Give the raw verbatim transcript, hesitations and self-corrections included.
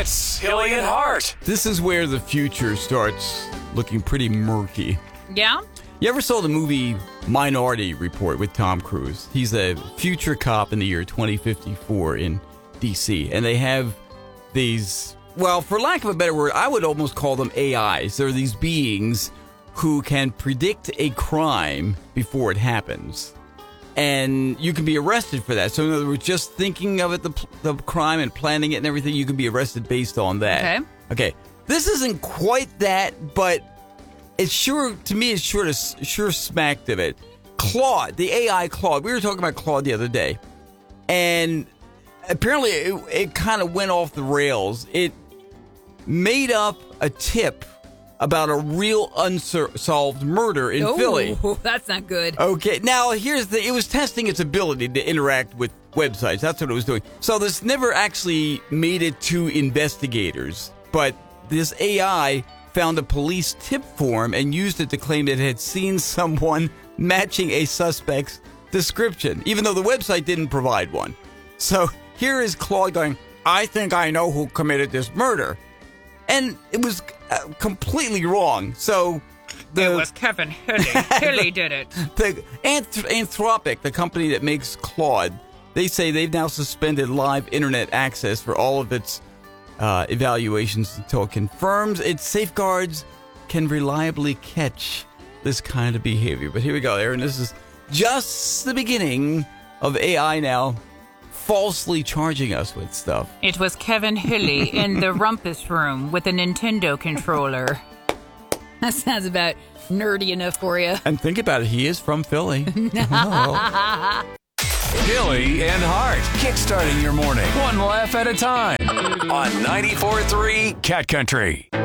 It's Hilly and Hart. This is where the future starts looking pretty murky. Yeah? You ever saw the movie Minority Report with Tom Cruise? He's a future cop in the year twenty fifty-four in D C. And they have these, well, for lack of a better word, I would almost call them A Is. They're these beings who can predict a crime before it happens. And you can be arrested for that. So in other words, just thinking of it, the, the crime and planning it and everything, you can be arrested based on that. Okay. Okay. This isn't quite that, but it's sure, to me, it's sure, to, sure smacked of it. Claude, the A I Claude. We were talking about Claude the other day. And apparently it, it kind of went off the rails. It made up a tip about a real unsolved murder in oh, Philly. That's not good. Okay, now here's the, it was testing its ability to interact with websites. That's what it was doing. So this never actually made it to investigators, but this A I found a police tip form and used it to claim that it had seen someone matching a suspect's description, even though the website didn't provide one. So here is Claude going, I think I know who committed this murder. And it was uh, completely wrong. So the, it was Kevin Hilly. Hilly did it. The Anth- Anthropic, the company that makes Claude, they say they've now suspended live internet access for all of its uh, evaluations until it confirms its safeguards can reliably catch this kind of behavior. But here we go, Aaron. This is just the beginning of A I now falsely charging us with stuff. It was Kevin Hilly in the rumpus room with a Nintendo controller. That sounds about nerdy enough for you. And think about it, he is from Philly. Oh. Hilly and Hart, kickstarting your morning one laugh at a time on ninety-four point three Cat Country.